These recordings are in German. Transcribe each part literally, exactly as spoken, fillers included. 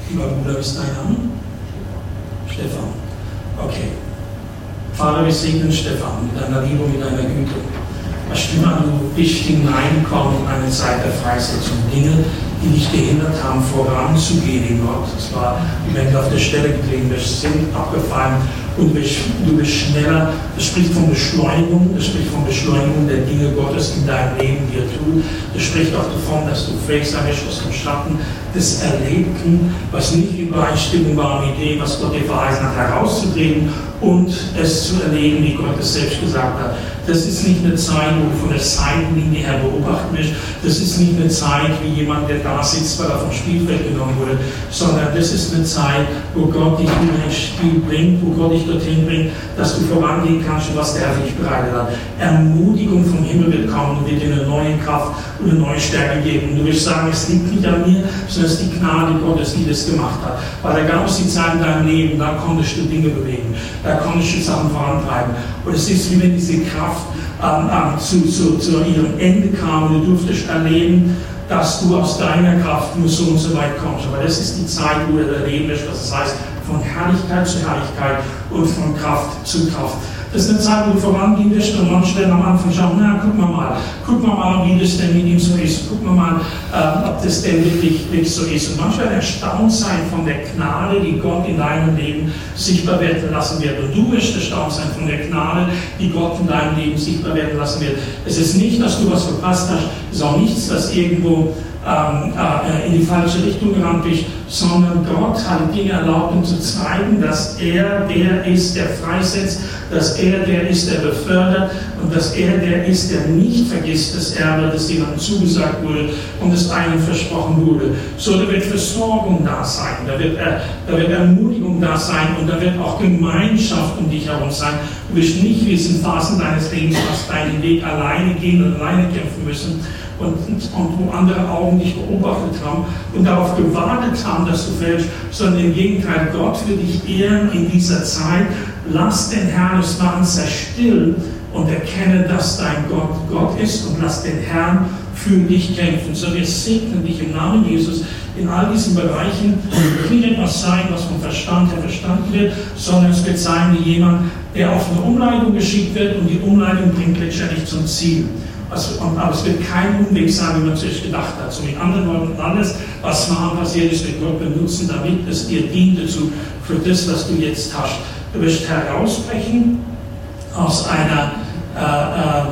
Lieber Bruder, wie ist dein Name? Stefan. Okay. Vater, wir segnen Stefan mit deiner Liebe und mit deiner Güte. Was immer du bist hineingekommen in eine Zeit der Freisetzung. Dinge, die dich gehindert haben, voranzugehen in Gott. Das war, wie wenn du auf der Stelle getreten bist, sind abgefallen und du bist, du bist schneller. Das spricht von Beschleunigung, das spricht von Beschleunigung der Dinge Gottes in deinem Leben, die er tut. Das spricht auch davon, dass du fähig sein wirst, aus dem Schatten des Erlebten, was nicht in Übereinstimmung war mit dem, was Gott dir verheißen hat, herauszutreten und es zu erleben, wie Gott es selbst gesagt hat. Das ist nicht eine Zeit, wo du von der Seitenlinie her beobachten wirst. Das ist nicht eine Zeit wie jemand, der da sitzt, weil er vom Spielfeld genommen wurde, sondern das ist eine Zeit, wo Gott dich wieder ins Spiel bringt, wo Gott dich dorthin bringt, dass du vorangehen kannst und was der Herr für dich bereitet hat. Ermutigung vom Himmel wird kommen und wird dir eine neue Kraft und eine neue Stärke geben. Und du wirst sagen, es liegt nicht an mir, sondern es ist die Gnade Gottes, die das gemacht hat. Weil da gab es die Zeit in deinem Leben, da konntest du Dinge bewegen, da konntest du Sachen vorantreiben. Und es ist wie wenn diese Kraft ähm, ähm, zu, zu, zu ihrem Ende kam und du durftest erleben, dass du aus deiner Kraft nur so und so weit kommst. Aber das ist die Zeit, wo du erleben wirst, was es heißt, von Herrlichkeit zu Herrlichkeit und von Kraft zu Kraft. Das ist eine Zeit, wo du vorangehen wirst und manche werden am Anfang schauen, na, guck mal mal, guck mal mal, wie das denn mit ihm so ist, guck mal mal, äh, ob das denn wirklich, wirklich so ist. Und manche werden erstaunt sein von der Gnade, die Gott in deinem Leben sichtbar werden lassen wird. Und du wirst erstaunt sein von der Gnade, die Gott in deinem Leben sichtbar werden lassen wird. Es ist nicht, dass du was verpasst hast, es ist auch nichts, das irgendwo ähm, äh, in die falsche Richtung gerannt bist, sondern Gott hat Dinge erlaubt, um zu zeigen, dass er der ist, der freisetzt, dass er der ist, der befördert und dass er der ist, der nicht vergisst das Erbe, das jemandem zugesagt wurde und das einem versprochen wurde. So, da wird Versorgung da sein, da wird, äh, da wird Ermutigung da sein und da wird auch Gemeinschaft um dich herum sein. Du wirst nicht wie es in Phasen deines Lebens hast, deinen Weg alleine gehen und alleine kämpfen müssen. Und, und wo andere Augen dich beobachtet haben und darauf gewartet haben, dass du fällst, sondern im Gegenteil, Gott will dich ehren in dieser Zeit. Lass den Herrn des Wahns sehr still und erkenne, dass dein Gott Gott ist und lass den Herrn für dich kämpfen. So, wir segnen dich im Namen Jesus in all diesen Bereichen. Es wird nicht etwas sein, was vom Verstand her verstanden wird, sondern es wird sein wie jemand, der auf eine Umleitung geschickt wird und die Umleitung bringt letztendlich zum Ziel. Also, aber es wird kein Umweg sein, wie man sich gedacht hat. So mit anderen Worten, alles, was mal passiert ist, wird Gott benutzen, damit es dir dient dazu, für das, was du jetzt hast. Du wirst herausbrechen aus einer, äh, ähm,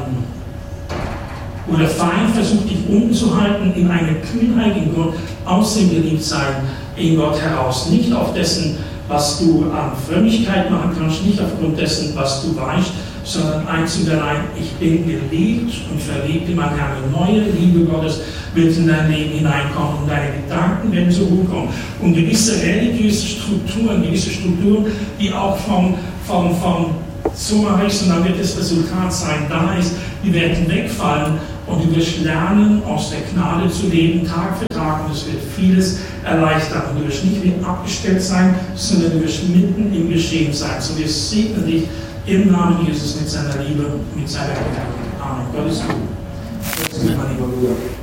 wo der Feind versucht, dich umzuhalten, in eine Kühnheit in Gott, aus dem Geliebtsein in Gott heraus. Nicht auf dessen, was du an Frömmigkeit machen kannst, nicht aufgrund dessen, was du weißt, sondern eins und allein, ich bin geliebt und verliebt in mein Herrn. Eine neue Liebe Gottes wird in dein Leben hineinkommen und deine Gedanken werden zur Ruhe kommen. Und gewisse religiöse Strukturen, gewisse Strukturen, die auch vom, vom, vom so mache ich, sondern wird das Resultat sein, da ist, die werden wegfallen und du wirst lernen, aus der Gnade zu leben, Tag für Tag, und es wird vieles erleichtern. Und du wirst nicht wie abgestellt sein, sondern du wirst mitten im Geschehen sein. So, wir segnen dich im Namen Jesus mit seiner Liebe, mit seiner Gnade. Amen. Gott ist gut. Gott ist gut, mein lieber Bruder.